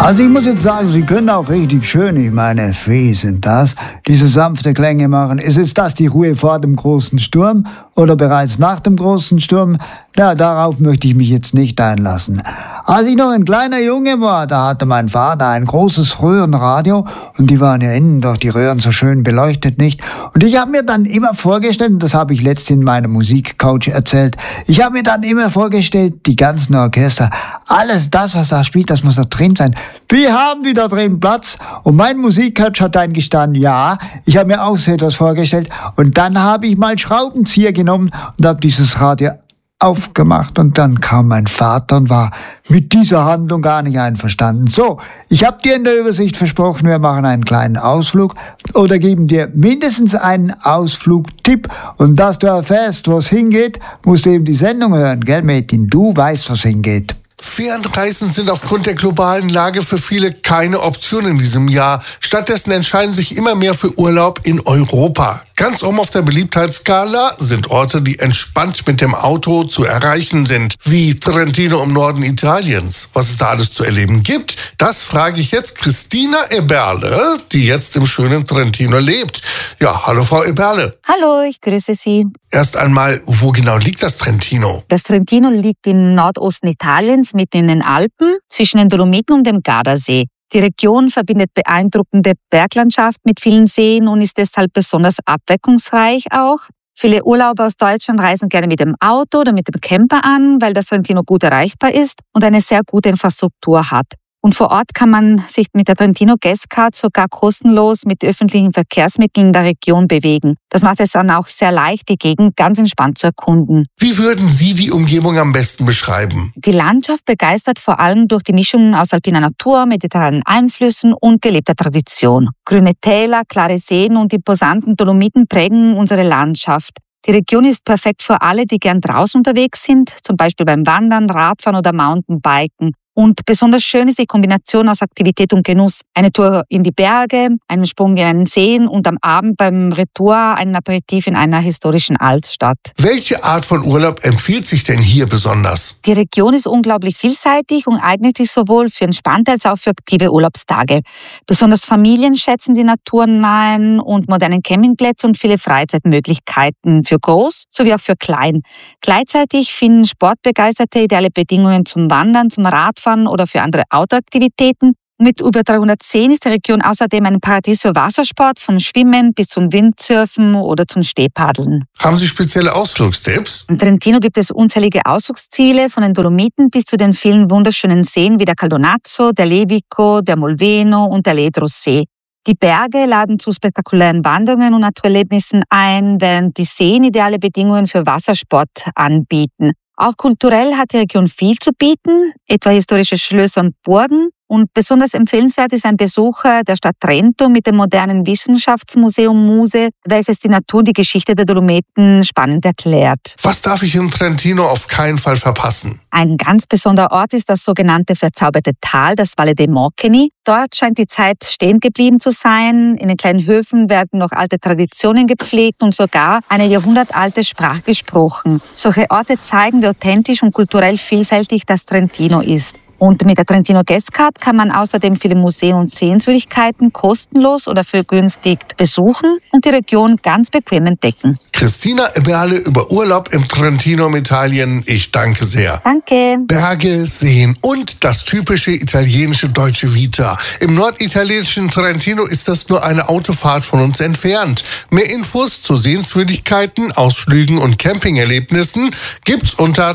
Also ich muss jetzt sagen, Sie können auch richtig schön, ich meine, wie sind das, diese sanfte Klänge machen. Ist es das die Ruhe vor dem großen Sturm oder bereits nach dem großen Sturm? Ja, darauf möchte ich mich jetzt nicht einlassen. Als ich noch ein kleiner Junge war, da hatte mein Vater ein großes Röhrenradio und die waren ja innen durch die Röhren so schön beleuchtet, nicht? Und ich habe mir dann immer vorgestellt, und das habe ich letztens in meinem Musikcoach erzählt, ich habe mir dann immer vorgestellt, die ganzen Orchester, alles das, was da spielt, das muss da drin sein. Wir haben die da drin Platz? Und mein Musikcoach hat dann gestanden, ja, ich habe mir auch so etwas vorgestellt. Und dann habe ich mal Schraubenzieher genommen und habe dieses Radio aufgemacht. Und dann kam mein Vater und war mit dieser Handlung gar nicht einverstanden. So, ich habe dir in der Übersicht versprochen, wir machen einen kleinen Ausflug oder geben dir mindestens einen Ausflugtipp. Und dass du erfährst, wo es hingeht, musst du eben die Sendung hören, gell, Mädchen? Du weißt, wo es hingeht. Fernreisen sind aufgrund der globalen Lage für viele keine Option in diesem Jahr. Stattdessen entscheiden sich immer mehr für Urlaub in Europa. Ganz oben auf der Beliebtheitsskala sind Orte, die entspannt mit dem Auto zu erreichen sind, wie Trentino im Norden Italiens. Was es da alles zu erleben gibt, das frage ich jetzt Christina Eberle, die jetzt im schönen Trentino lebt. Ja, hallo Frau Eberle. Hallo, ich grüße Sie. Erst einmal, wo genau liegt das Trentino? Das Trentino liegt im Nordosten Italiens, mitten in den Alpen, zwischen den Dolomiten und dem Gardasee. Die Region verbindet beeindruckende Berglandschaft mit vielen Seen und ist deshalb besonders abwechslungsreich auch. Viele Urlauber aus Deutschland reisen gerne mit dem Auto oder mit dem Camper an, weil das Trentino gut erreichbar ist und eine sehr gute Infrastruktur hat. Und vor Ort kann man sich mit der Trentino Guestcard sogar kostenlos mit öffentlichen Verkehrsmitteln in der Region bewegen. Das macht es dann auch sehr leicht, die Gegend ganz entspannt zu erkunden. Wie würden Sie die Umgebung am besten beschreiben? Die Landschaft begeistert vor allem durch die Mischung aus alpiner Natur, mediterranen Einflüssen und gelebter Tradition. Grüne Täler, klare Seen und imposanten Dolomiten prägen unsere Landschaft. Die Region ist perfekt für alle, die gern draußen unterwegs sind, zum Beispiel beim Wandern, Radfahren oder Mountainbiken. Und besonders schön ist die Kombination aus Aktivität und Genuss. Eine Tour in die Berge, einen Sprung in einen See und am Abend beim Retour ein Aperitif in einer historischen Altstadt. Welche Art von Urlaub empfiehlt sich denn hier besonders? Die Region ist unglaublich vielseitig und eignet sich sowohl für entspannte als auch für aktive Urlaubstage. Besonders Familien schätzen die naturnahen und modernen Campingplätze und viele Freizeitmöglichkeiten für groß sowie auch für klein. Gleichzeitig finden Sportbegeisterte ideale Bedingungen zum Wandern, zum Radfahren oder für andere Outdoor-Aktivitäten. Mit über 310 ist die Region außerdem ein Paradies für Wassersport, vom Schwimmen bis zum Windsurfen oder zum Stehpaddeln. Haben Sie spezielle Ausflugstipps? In Trentino gibt es unzählige Ausflugsziele, von den Dolomiten bis zu den vielen wunderschönen Seen wie der Caldonazzo, der Levico, der Molveno und der Ledro-See. Die Berge laden zu spektakulären Wanderungen und Naturerlebnissen ein, während die Seen ideale Bedingungen für Wassersport anbieten. Auch kulturell hat die Region viel zu bieten, etwa historische Schlösser und Burgen. Und besonders empfehlenswert ist ein Besuch der Stadt Trento mit dem modernen Wissenschaftsmuseum Muse, welches die Natur und die Geschichte der Dolomiten spannend erklärt. Was darf ich in Trentino auf keinen Fall verpassen? Ein ganz besonderer Ort ist das sogenannte verzauberte Tal, das Valle dei Moccheni. Dort scheint die Zeit stehen geblieben zu sein. In den kleinen Höfen werden noch alte Traditionen gepflegt und sogar eine jahrhundertalte Sprache gesprochen. Solche Orte zeigen, wie authentisch und kulturell vielfältig das Trentino ist. Und mit der Trentino Guestcard kann man außerdem viele Museen und Sehenswürdigkeiten kostenlos oder vergünstigt besuchen und die Region ganz bequem entdecken. Christina Eberle über Urlaub im Trentino in Italien. Ich danke sehr. Danke. Berge, Seen und das typische italienische Deutsche Vita. Im norditalienischen Trentino ist das nur eine Autofahrt von uns entfernt. Mehr Infos zu Sehenswürdigkeiten, Ausflügen und Campingerlebnissen gibt's unter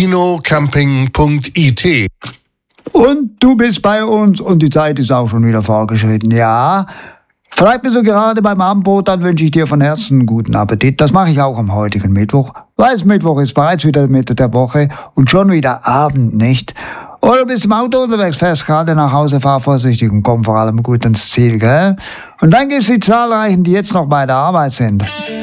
trentinocamping.it. Und du bist bei uns und die Zeit ist auch schon wieder vorgeschritten. Ja, vielleicht bist du gerade beim Abendbrot, dann wünsche ich dir von Herzen einen guten Appetit. Das mache ich auch am heutigen Mittwoch, weil es Mittwoch ist, bereits wieder Mitte der Woche und schon wieder Abend, nicht? Oder bist im Auto unterwegs, fährst gerade nach Hause, fahr vorsichtig und komm vor allem gut ans Ziel, gell? Und dann gibt's die zahlreichen, die jetzt noch bei der Arbeit sind.